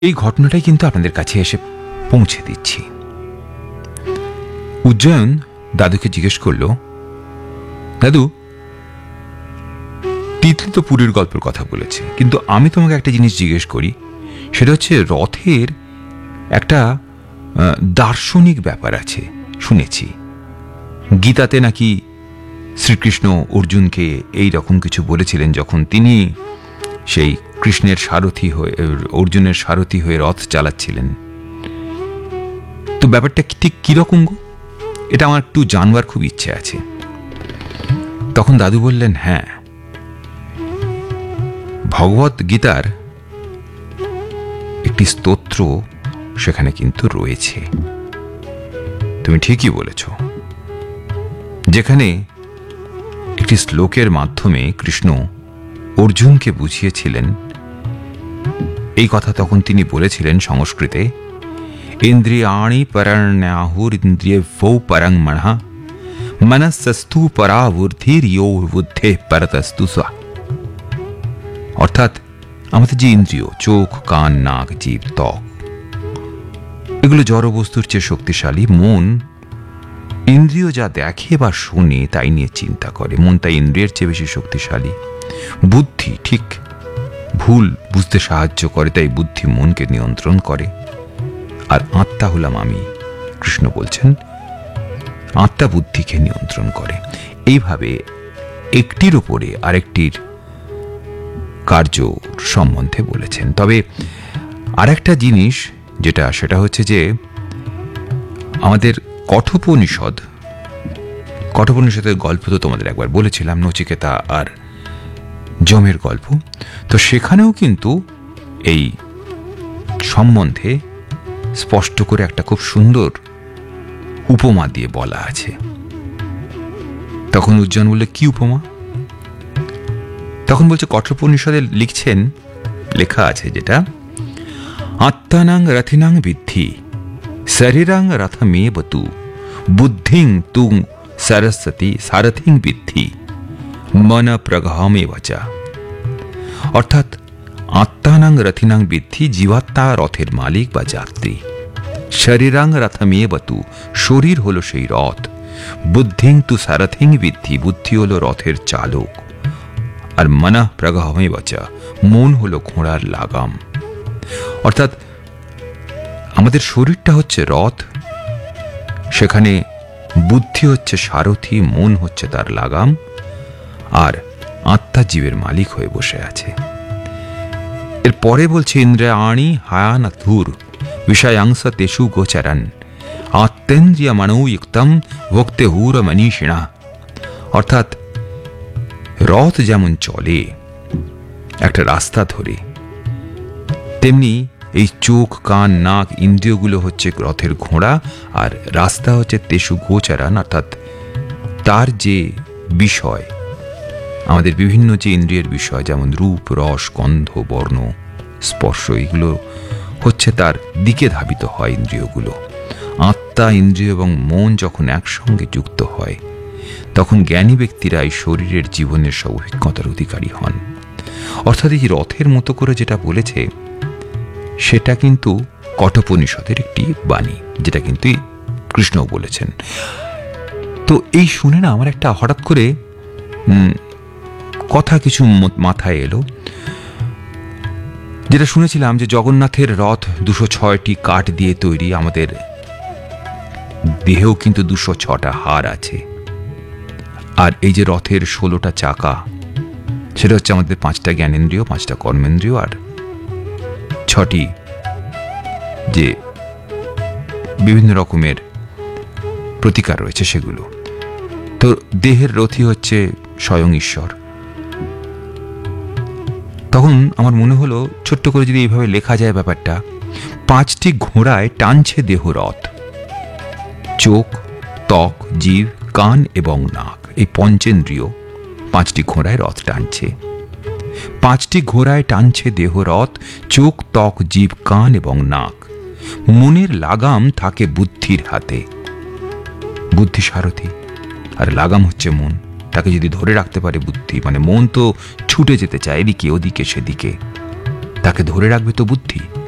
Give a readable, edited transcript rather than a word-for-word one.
এই ঘটনাটাই কিন্তু আপনাদের কাছে এসে পৌঁছে দিচ্ছি। উজ্জয়ন দাদুকে জিজ্ঞেস করল, দাদু, তিতলি তো পুরীর গল্পের কথা বলেছে, কিন্তু আমি তোমাকে একটা জিনিস জিজ্ঞেস করি, সেটা হচ্ছে রথের একটা দার্শনিক ব্যাপার আছে শুনেছি। গীতাতে নাকি শ্রীকৃষ্ণ অর্জুনকে এই রকম কিছু বলেছিলেন যখন তিনি সেই কৃষ্ণের সারথি হয়ে, অর্জুনের সারথি হয়ে রথ চালাচ্ছিলেন। তো ব্যাপারটা ঠিক কিরকম গো? এটা আমার একটু জানবার খুব ইচ্ছে আছে। তখন দাদু বললেন, হ্যাঁ, ভগবত গীতার একটি স্তোত্র সেখানে কিন্তু রয়েছে। তুমি ঠিকই বলেছ, যেখানে একটি শ্লোকের মাধ্যমে কৃষ্ণ অর্জুনকে বুঝিয়েছিলেন এই কথা। তখন তিনি বলেছিলেন সংস্কৃতে, ইন্দ্রিয়াণি পরণ্যাহুর ইন্দ্রিয়ভ্যৌ পরং মনঃ মনসস্তু পরাবুদ্ধির্যো বুদ্ধে পরতস্তু স্বা। অর্থাৎ আমাদের যে ইন্দ্রিয়, চোখ, কান, নাক, জিভ, ত্বক, এগুলো জড় বস্তুর চেয়ে শক্তিশালী। মন ইন্দ্রিয় যা দেখে বা শোনে তাই নিয়ে চিন্তা করে, মন তাই ইন্দ্রিয়ের চেয়ে বেশি শক্তিশালী। বুদ্ধি ঠিক ভুল বুঝতে সাহায্য করে, তাই বুদ্ধি মনকে নিয়ন্ত্রণ করে। আর আত্মা হলাম আমি, কৃষ্ণ বলছেন, আত্মা বুদ্ধিকে নিয়ন্ত্রণ করে। এইভাবে একটির উপরে আরেকটির কার্য সম্বন্ধে বলেছেন। তবে আরেকটা জিনিস যেটা, সেটা হচ্ছে যে আমাদের কঠোপনিষদের গল্প তো তোমাদের একবার বলেছিলাম, নচিকেতা আর যমের গল্প। তো সেখানেও কিন্তু এই সম্বন্ধে স্পষ্ট করে একটা খুব সুন্দর উপমা দিয়ে বলা আছে। তখন উজ্জয়ন বললে, কি উপমা? তখন বলছে, কঠোপনিষদে লেখা আছে যেটা, আত্মানাং রথিনাং বিদ্ধি শরীরাং রথমেব তু বুদ্ধিং তুং সরস্বতী সারথিং বিদ্ধি মন প্রগামেব চ। অর্থাৎ আত্মানাং রথিনাং বিদ্ধি, জীবাত্মা রথের মালিক বা যাত্রী। শরীরাং রথমেব তু, শরীর হলো সেই রথ। বুদ্ধিং তু সারথিং বিদ্ধি, বুদ্ধি হলো রথের চালক। আর মনঃ প্রগামেব চ, মন হলো ঘোড়ার লাগাম। অর্থাৎ আমাদের শরীরটা হচ্ছে রথ, সেখানে বুদ্ধি হচ্ছে সারথি, মন হচ্ছে তার লাগাম, আর আত্মা জীবের মালিক হয়ে বসে আছে। এর পরে বলছে, ইন্দ্রিয়াণি হায়ানাথুর বিষয়াংশ তেষু গোচরণ আত্মেন্দ্রিয় মনোযুক্তম ভক্তে হুর মনীষিণা। অর্থাৎ রথ যেমন চলে একটা রাস্তা ধরে, তেমনি এই চোখ, কান, নাক, ইন্দ্রিয়গুলো হচ্ছে রথের ঘোড়া, আর রাস্তা হচ্ছে তেষু গোচরণ। অর্থাৎ তার যে বিষয়, আমাদের বিভিন্ন যে ইন্দ্রিয়ের বিষয়, যেমন রূপ, রস, গন্ধ, বর্ণ, স্পর্শ, এগুলো হচ্ছে তার দিকে ধাবিত হয় ইন্দ্রিয়গুলো। আত্মা, ইন্দ্রিয় এবং মন যখন একসঙ্গে যুক্ত হয়, তখন জ্ঞানী ব্যক্তিরা এই শরীরের জীবনের সব অভিজ্ঞতার অধিকারী হন। অর্থাৎ এই রথের মতো করে যেটা বলেছে, সেটা কিন্তু কঠোপনিষদের একটি বাণী, যেটা কিন্তু কৃষ্ণও বলেছেন। তো এই শুনে না আমার একটা হঠাৎ করে কথা কিছু মাথায় এলো, যেটা শুনেছিলাম যে জগন্নাথের রথ 206টি কাঠ দিয়ে তৈরি। আমাদের দেহেও কিন্তু 206টা হাড় আছে। আর এই যে রথের 16টা চাকা, সেটা হচ্ছে আমাদের 5টা জ্ঞানেন্দ্রিয়, 5টা কর্মেন্দ্রিয়, আর 6টি যে বিভিন্ন রকমের প্রতিকার রয়েছে সেগুলো। তো দেহের রথই হচ্ছে স্বয়ং ঈশ্বর। তখন আমার মনে হলো, ছোট্ট করে যদি এইভাবে লেখা যায় ব্যাপারটা, 5টি ঘোড়ায় টানছে দেহ রথ। চোখ, ত্বক, জিভ, কান এবং নাক, এই পঞ্চেন্দ্রিয় 5টি ঘোড়ায় রথ টানছে। 5টি ঘোড়ায় টানছে দেহ রথ, চোখ, ত্বক, জিভ, কান এবং নাক। মনের লাগাম থাকে বুদ্ধির হাতে। বুদ্ধি সারথি, আর লাগাম হচ্ছে মন। তাকে যদি ধরে রাখতে পারে বুদ্ধি, মানে মন তো ছুটে যেতে চায় এদিকে ওদিকে সেদিকে, তাকে ধরে রাখবে তো বুদ্ধি।